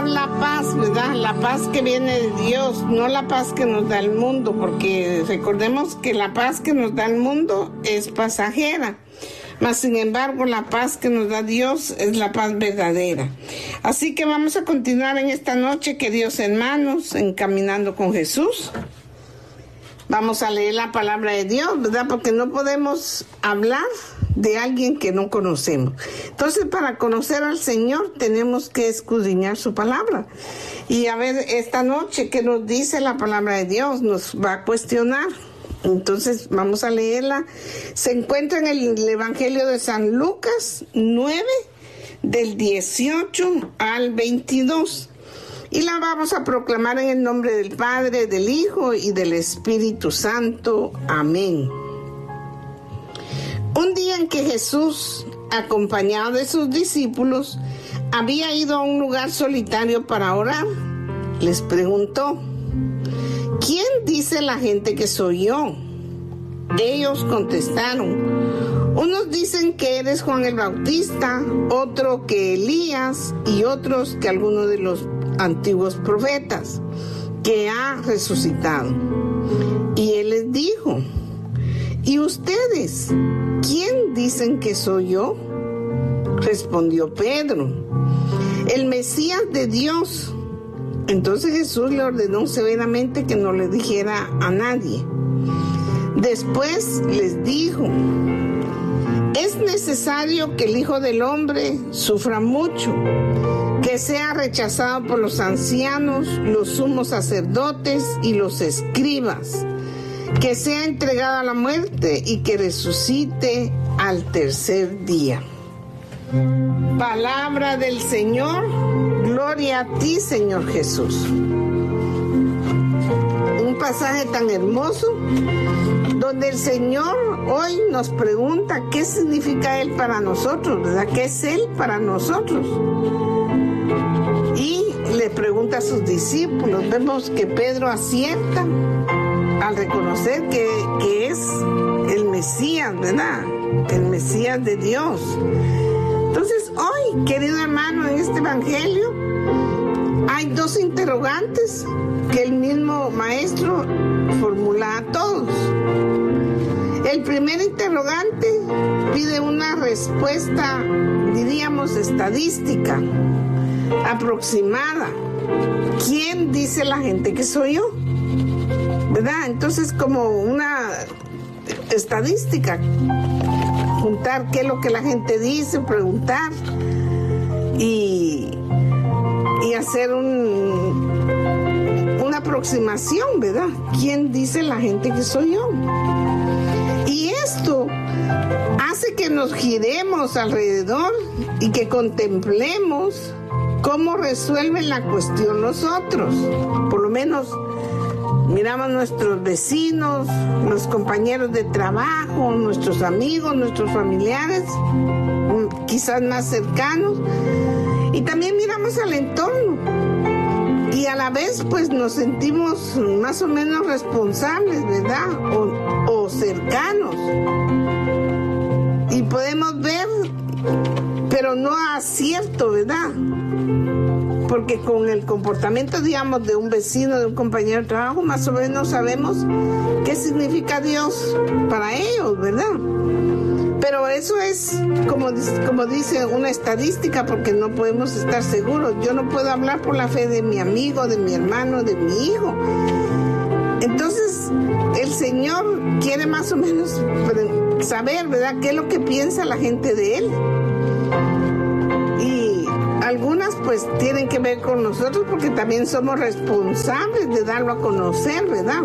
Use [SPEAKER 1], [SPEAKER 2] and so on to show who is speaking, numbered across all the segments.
[SPEAKER 1] buscar la paz, ¿verdad? La paz que viene de Dios, no la paz que nos da el mundo, porque recordemos que la paz que nos da el mundo es pasajera. Mas, sin embargo, la paz que nos da Dios es la paz verdadera. Así que vamos a continuar en esta noche, queridos hermanos, en Caminando con Jesús. Vamos a leer la palabra de Dios, ¿verdad? Porque no podemos hablar de alguien que no conocemos. Entonces, para conocer al Señor tenemos que escudriñar su palabra. Y a ver, esta noche, ¿qué nos dice la palabra de Dios? Nos va a cuestionar. Entonces, vamos a leerla. Se encuentra en el Evangelio de San Lucas 9, del 18 al 22. Y la vamos a proclamar en el nombre del Padre, del Hijo y del Espíritu Santo. Amén. Un día en que Jesús, acompañado de sus discípulos, había ido a un lugar solitario para orar, les preguntó: ¿quién dice la gente que soy yo? Ellos contestaron: unos dicen que eres Juan el Bautista, otro que Elías y otros que alguno de los antiguos profetas que ha resucitado. Y él les dijo: ¿y ustedes quién dicen que soy yo? Respondió Pedro: el Mesías de Dios. Entonces Jesús le ordenó severamente que no le dijera a nadie. Después les dijo: es necesario que el Hijo del Hombre sufra mucho, que sea rechazado por los ancianos, los sumos sacerdotes y los escribas, que sea entregado a la muerte y que resucite al tercer día. Palabra del Señor. Gloria a ti, Señor Jesús. Un pasaje tan hermoso donde el Señor hoy nos pregunta qué significa Él para nosotros, ¿verdad? ¿Qué es Él para nosotros? Y le pregunta a sus discípulos. Vemos que Pedro acierta al reconocer que es el Mesías, ¿verdad? El Mesías de Dios. Entonces hoy, querido hermano, en este Evangelio hay dos interrogantes que el mismo Maestro formula a todos. El primer interrogante pide una respuesta, diríamos, estadística, aproximada. ¿Quién dice la gente que soy yo? ¿Verdad? Entonces, como una estadística, juntar qué es lo que la gente dice, preguntar y hacer una aproximación, ¿verdad? ¿Quién dice la gente que soy yo? Y esto hace que nos giremos alrededor y que contemplemos cómo resuelven la cuestión los otros. Por lo menos miramos nuestros vecinos, los compañeros de trabajo, nuestros amigos, nuestros familiares, quizás más cercanos, y también miramos al entorno. Y a la vez, pues, nos sentimos más o menos responsables, ¿verdad? O cercanos. Y podemos ver, pero no acierto, ¿verdad? Porque con el comportamiento, digamos, de un vecino, de un compañero de trabajo, más o menos sabemos qué significa Dios para ellos, ¿verdad? Pero eso es, como dice, una estadística, porque no podemos estar seguros. Yo no puedo hablar por la fe de mi amigo, de mi hermano, de mi hijo. Entonces, el Señor quiere más o menos saber, ¿verdad?, qué es lo que piensa la gente de Él. Y algunas, pues, tienen que ver con nosotros, porque también somos responsables de darlo a conocer, ¿verdad?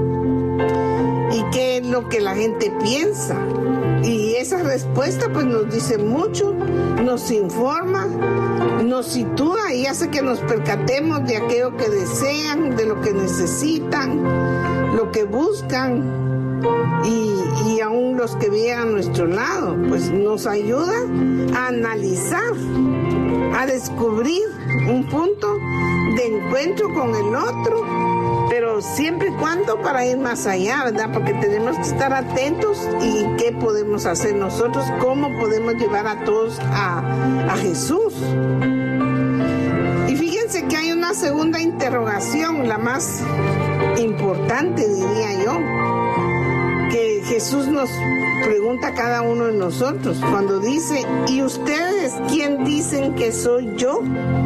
[SPEAKER 1] Y qué es lo que la gente piensa. Y esa respuesta, pues, nos dice mucho, nos informa, nos sitúa y hace que nos percatemos de aquello que desean, de lo que necesitan, lo que buscan, y aún los que vienen a nuestro lado, pues nos ayuda a analizar, a descubrir un punto de encuentro con el otro, pero siempre y cuando para ir más allá, ¿verdad? Porque tenemos que estar atentos y qué podemos hacer nosotros, cómo podemos llevar a todos a Jesús. Y fíjense que una segunda interrogación, la más importante, diría yo, que Jesús nos pregunta a cada uno de nosotros cuando dice: ¿y ustedes quién dicen que soy yo?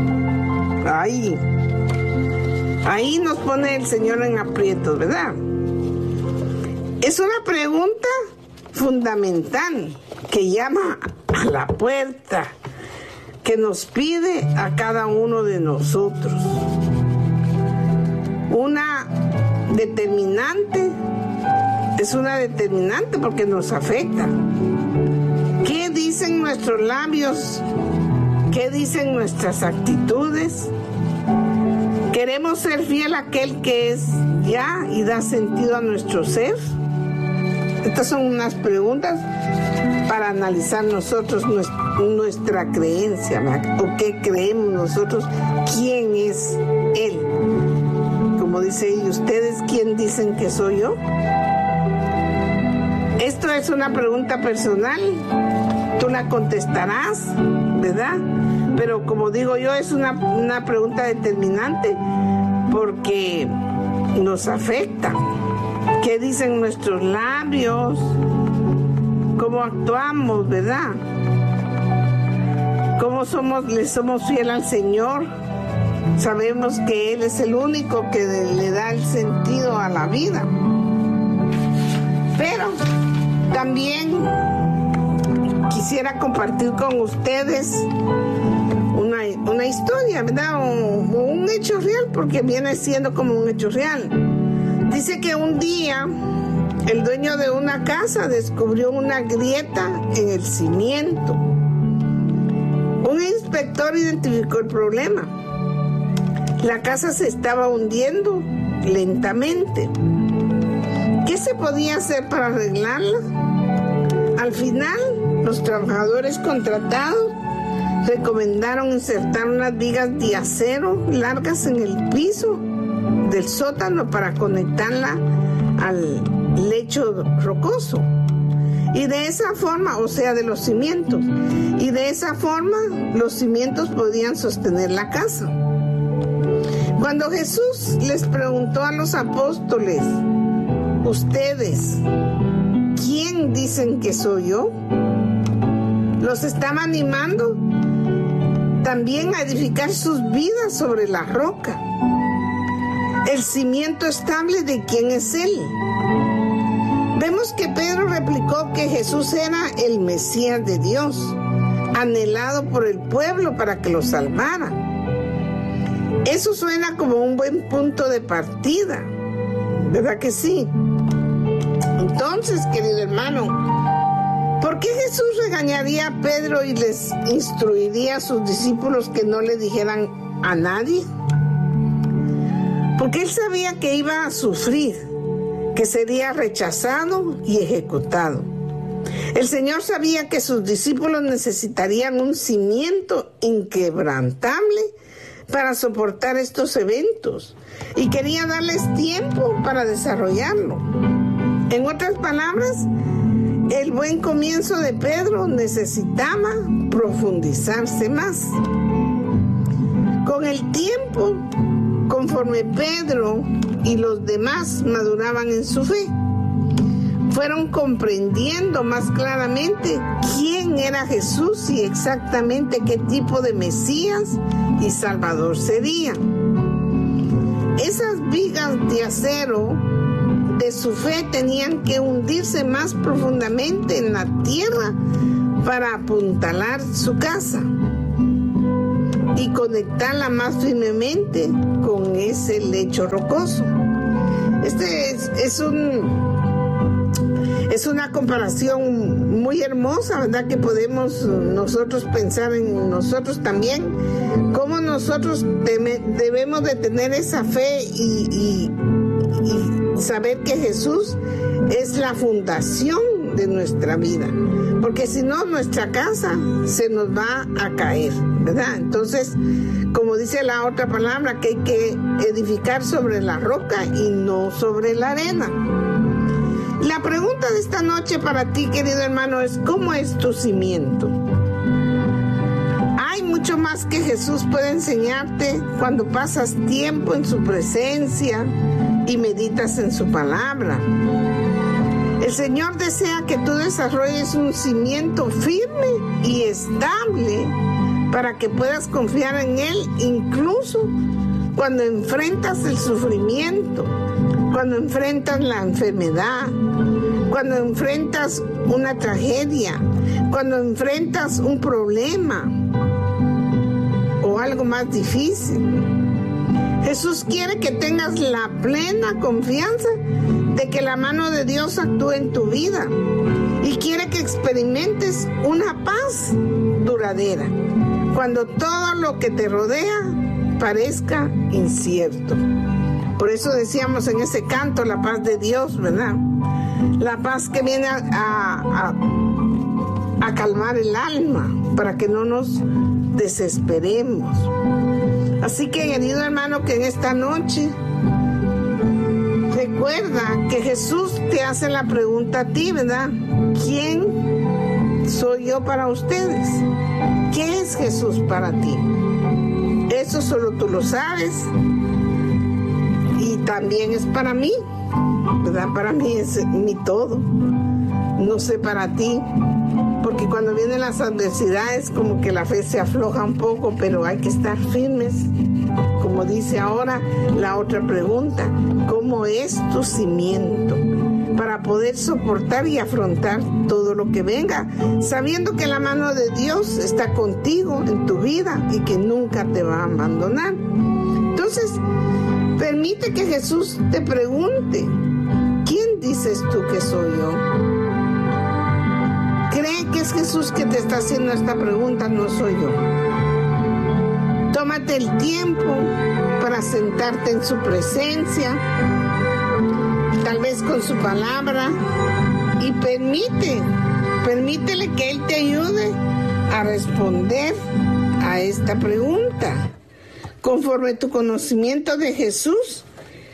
[SPEAKER 1] Ahí nos pone el Señor en aprietos, ¿verdad? Es una pregunta fundamental que llama a la puerta, que nos pide a cada uno de nosotros. Es una determinante porque nos afecta. ¿Qué dicen nuestros labios? ¿Qué dicen nuestras actitudes? ¿Queremos ser fiel a aquel que es ya y da sentido a nuestro ser? Estas son unas preguntas para analizar nosotros nuestra creencia, ¿verdad? O qué creemos nosotros, quién es Él. Como dice: ¿y ustedes quién dicen que soy yo? Esto es una pregunta personal, tú la contestarás, ¿verdad? Pero como digo yo, es una pregunta determinante porque nos afecta. ¿Qué dicen nuestros labios? ¿Cómo actuamos, verdad? ¿Cómo le somos fiel al Señor? Sabemos que Él es el único que le da el sentido a la vida. Pero también quisiera compartir con ustedes una historia, ¿verdad? O un hecho real, porque viene siendo como un hecho real. Dice que un día el dueño de una casa descubrió una grieta en el cimiento. Un inspector identificó el problema. La casa se estaba hundiendo lentamente. ¿Qué se podía hacer para arreglarla? Al final, los trabajadores contratados recomendaron insertar unas vigas de acero largas en el piso del sótano para conectarla al lecho rocoso. Y de esa forma, o sea, de los cimientos. Y de esa forma, los cimientos podían sostener la casa. Cuando Jesús les preguntó a los apóstoles: ¿ustedes quién dicen que soy yo?, los estaba animando también a edificar sus vidas sobre la roca, el cimiento estable de quién es Él. Vemos que Pedro replicó que Jesús era el Mesías de Dios, anhelado por el pueblo para que lo salvara. Eso suena como un buen punto de partida, ¿verdad que sí? Entonces, querido hermano, ¿por qué Jesús regañaría a Pedro y les instruiría a sus discípulos que no le dijeran a nadie? Porque él sabía que iba a sufrir, que sería rechazado y ejecutado. El Señor sabía que sus discípulos necesitarían un cimiento inquebrantable para soportar estos eventos y quería darles tiempo para desarrollarlo. En otras palabras, el buen comienzo de Pedro necesitaba profundizarse más. Con el tiempo, conforme Pedro y los demás maduraban en su fe, fueron comprendiendo más claramente quién era Jesús y exactamente qué tipo de Mesías y Salvador sería. Esas vigas de acero de su fe tenían que hundirse más profundamente en la tierra para apuntalar su casa y conectarla más firmemente con ese lecho rocoso. Es una comparación muy hermosa, ¿verdad? Que podemos nosotros pensar en nosotros también, cómo nosotros debemos de tener esa fe y saber que Jesús es la fundación de nuestra vida, porque si no, nuestra casa se nos va a caer, ¿verdad? Entonces, como dice la otra palabra, que hay que edificar sobre la roca y no sobre la arena. La pregunta de esta noche para ti, querido hermano, es: ¿cómo es tu cimiento? Hay muchos mucho más que Jesús puede enseñarte cuando pasas tiempo en su presencia y meditas en su palabra. El Señor desea que tú desarrolles un cimiento firme y estable para que puedas confiar en Él incluso cuando enfrentas el sufrimiento, cuando enfrentas la enfermedad, cuando enfrentas una tragedia, cuando enfrentas un problema o algo más difícil. Jesús quiere que tengas la plena confianza de que la mano de Dios actúa en tu vida y quiere que experimentes una paz duradera cuando todo lo que te rodea parezca incierto. Por eso decíamos en ese canto la paz de Dios, ¿verdad? La paz que viene a calmar el alma para que no nos desesperemos. Así que, querido hermano, que en esta noche recuerda que Jesús te hace la pregunta a ti, ¿verdad? ¿Quién soy yo para ustedes? ¿Qué es Jesús para ti? Eso solo tú lo sabes y también es para mí, ¿verdad? Para mí es mi todo. No sé para ti, porque cuando vienen las adversidades como que la fe se afloja un poco, pero hay que estar firmes. Como dice ahora la otra pregunta, ¿cómo es tu cimiento? Para poder soportar y afrontar todo lo que venga, sabiendo que la mano de Dios está contigo en tu vida y que nunca te va a abandonar. Entonces, permite que Jesús te pregunte, ¿quién dices tú que soy yo? Cree que es Jesús que te está haciendo esta pregunta, no soy yo. Tómate el tiempo para sentarte en su presencia, tal vez con su palabra, y permítele que Él te ayude a responder a esta pregunta. Conforme tu conocimiento de Jesús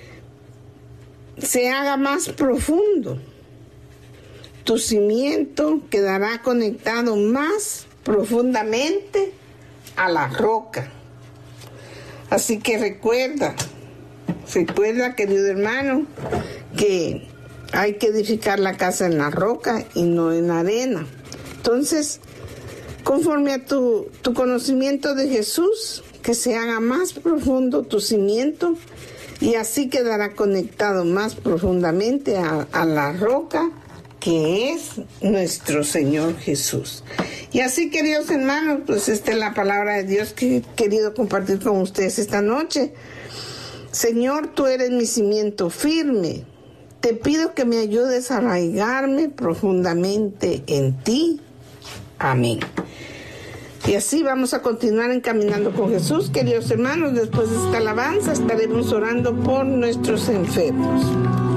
[SPEAKER 1] se haga más profundo, tu cimiento quedará conectado más profundamente a la roca. Así que recuerda, querido hermano, que hay que edificar la casa en la roca y no en la arena. Entonces, conforme a tu conocimiento de Jesús, que se haga más profundo tu cimiento y así quedará conectado más profundamente a la roca que es nuestro Señor Jesús. Y así, queridos hermanos, pues esta es la palabra de Dios que he querido compartir con ustedes esta noche. Señor, tú eres mi cimiento firme. Te pido que me ayudes a arraigarme profundamente en ti. Amén. Y así vamos a continuar encaminando con Jesús, queridos hermanos. Después de esta alabanza estaremos orando por nuestros enfermos.